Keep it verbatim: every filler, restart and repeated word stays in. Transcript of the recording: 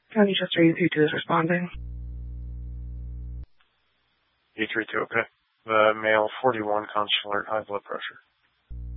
County Chester E three two is responding. E three two, okay. The male forty-one, constant alert, high blood pressure.